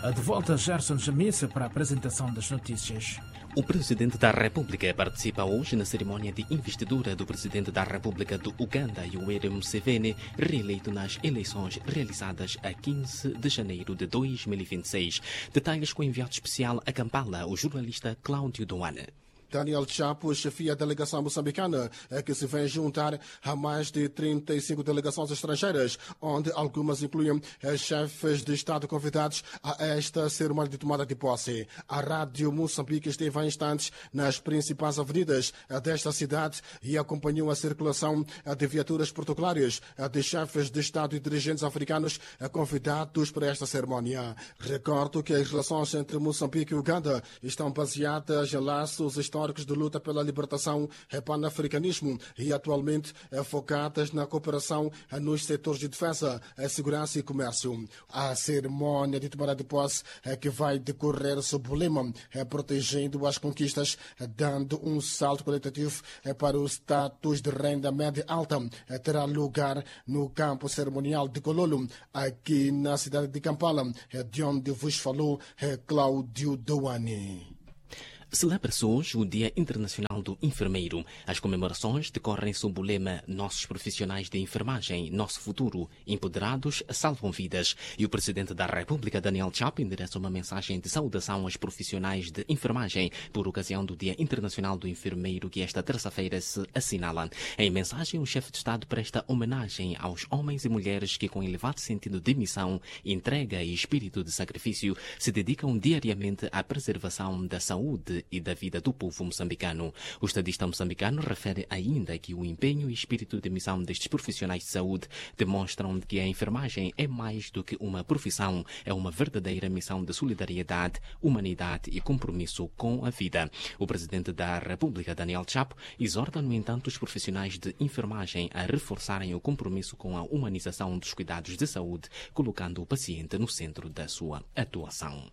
De volta, Gerson Jamissa para a apresentação das notícias. O Presidente da República participa hoje na cerimônia de investidura do Presidente da República do Uganda, Yoweri Museveni, reeleito nas eleições realizadas a 15 de janeiro de 2026. Detalhes com o enviado especial a Kampala, o jornalista Cláudio Doane. Daniel Chapo chefia a delegação moçambicana, que se vem juntar a mais de 35 delegações estrangeiras, onde algumas incluem chefes de Estado convidados a esta cerimônia de tomada de posse. A Rádio Moçambique esteve há instantes nas principais avenidas desta cidade e acompanhou a circulação de viaturas protocolares de chefes de Estado e dirigentes africanos convidados para esta cerimônia. Recordo que as relações entre Moçambique e Uganda estão baseadas em laços históricos de luta pela libertação e panafricanismo e atualmente focadas na cooperação nos setores de defesa, segurança e comércio. A cerimônia de tomada de posse que vai decorrer sob o lema protegendo as conquistas, dando um salto qualitativo para o status de renda média alta, terá lugar no campo cerimonial de Kololo, aqui na cidade de Kampala, de onde vos falou Cláudio Doane. Celebra-se hoje o Dia Internacional do Enfermeiro. As comemorações decorrem sob o lema Nossos profissionais de enfermagem, nosso futuro, empoderados, salvam vidas. E o Presidente da República, Daniel Chapo, endereça uma mensagem de saudação aos profissionais de enfermagem por ocasião do Dia Internacional do Enfermeiro, que esta terça-feira se assinala. Em mensagem, o chefe de Estado presta homenagem aos homens e mulheres que, com elevado sentido de missão, entrega e espírito de sacrifício, se dedicam diariamente à preservação da saúde e da vida do povo moçambicano. O estadista moçambicano refere ainda que o empenho e espírito de missão destes profissionais de saúde demonstram que a enfermagem é mais do que uma profissão, é uma verdadeira missão de solidariedade, humanidade e compromisso com a vida. O Presidente da República, Daniel Chapo, exorta, no entanto, os profissionais de enfermagem a reforçarem o compromisso com a humanização dos cuidados de saúde, colocando o paciente no centro da sua atuação.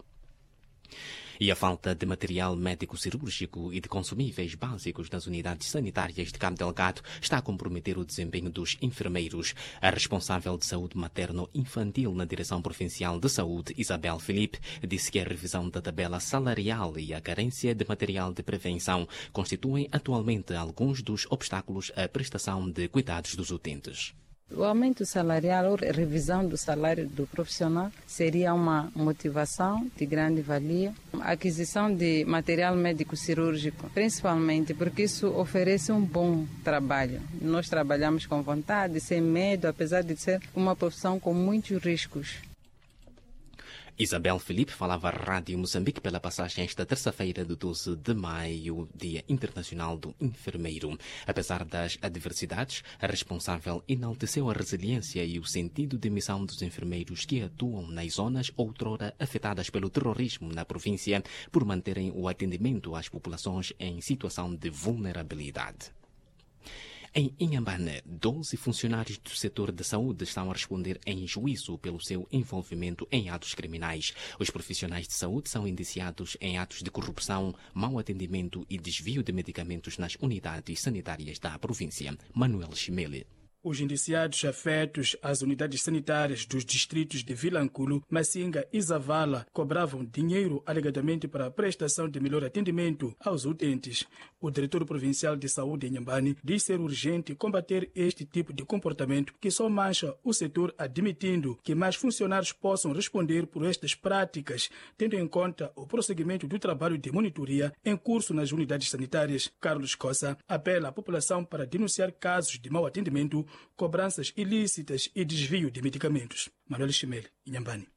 E a falta de material médico-cirúrgico e de consumíveis básicos nas unidades sanitárias de Cabo Delgado está a comprometer o desempenho dos enfermeiros. A responsável de saúde materno-infantil na Direção Provincial de Saúde, Isabel Felipe, disse que a revisão da tabela salarial e a carência de material de prevenção constituem atualmente alguns dos obstáculos à prestação de cuidados dos utentes. O aumento salarial ou revisão do salário do profissional seria uma motivação de grande valia. A aquisição de material médico cirúrgico, principalmente porque isso oferece um bom trabalho. Nós trabalhamos com vontade, sem medo, apesar de ser uma profissão com muitos riscos. Isabel Felipe falava à Rádio Moçambique pela passagem esta terça-feira de 12 de maio, Dia Internacional do Enfermeiro. Apesar das adversidades, a responsável enalteceu a resiliência e o sentido de missão dos enfermeiros que atuam nas zonas outrora afetadas pelo terrorismo na província por manterem o atendimento às populações em situação de vulnerabilidade. Em Inhambane, 12 funcionários do setor de saúde estão a responder em juízo pelo seu envolvimento em atos criminais. Os profissionais de saúde são indiciados em atos de corrupção, mau atendimento e desvio de medicamentos nas unidades sanitárias da província. Manuel Chimele. Os indiciados afetos às unidades sanitárias dos distritos de Vilanculo, Massinga e Zavala cobravam dinheiro alegadamente para a prestação de melhor atendimento aos utentes. O diretor provincial de saúde em Inhambane diz ser urgente combater este tipo de comportamento que só mancha o setor, admitindo que mais funcionários possam responder por estas práticas, tendo em conta o prosseguimento do trabalho de monitoria em curso nas unidades sanitárias. Carlos Cossa apela à população para denunciar casos de mau atendimento, cobranças ilícitas e desvio de medicamentos. Manuel Chimele, Inhambane.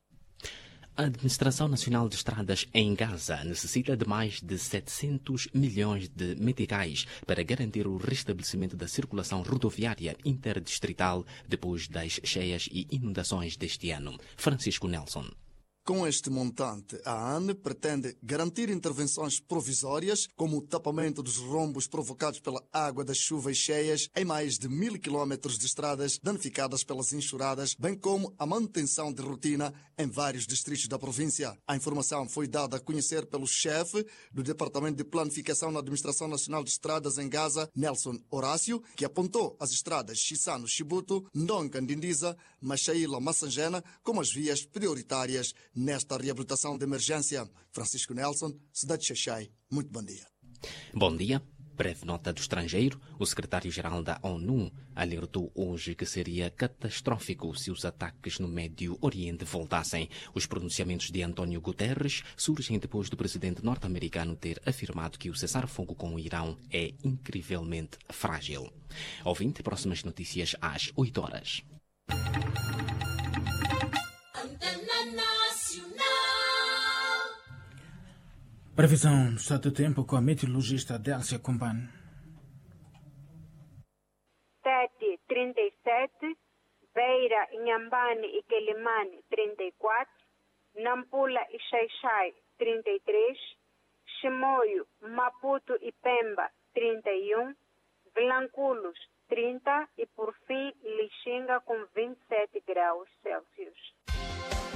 A Administração Nacional de Estradas em Gaza necessita de mais de 700 milhões de meticais para garantir o restabelecimento da circulação rodoviária interdistrital depois das cheias e inundações deste ano. Francisco Nelson. Com este montante, a ANE pretende garantir intervenções provisórias, como o tapamento dos rombos provocados pela água das chuvas cheias em mais de 1.000 quilómetros de estradas danificadas pelas enxurradas, bem como a manutenção de rotina em vários distritos da província. A informação foi dada a conhecer pelo chefe do Departamento de Planificação na Administração Nacional de Estradas em Gaza, Nelson Horácio, que apontou as estradas Chissano-Chibuto, Ndonga-Ndindiza, Machaíla-Massangena como as vias prioritárias nesta reabilitação de emergência. Francisco Nelson, cidade de Xaixai. Muito bom dia. Bom dia. Breve nota do estrangeiro. O secretário-geral da ONU alertou hoje que seria catastrófico se os ataques no Médio Oriente voltassem. Os pronunciamentos de António Guterres surgem depois do presidente norte-americano ter afirmado que o cessar-fogo com o Irão é incrivelmente frágil. Ouvinte, próximas notícias às 8 horas. Previsão do estado do tempo com a meteorologista Délcia Compan. Tete, 37, Beira, Inhambane e Quelimane, 34, Nampula e Xaixai, 33, Chimoio, Maputo e Pemba, 31, Vilanculos, 30 e, por fim, Lixinga com 27 graus Celsius.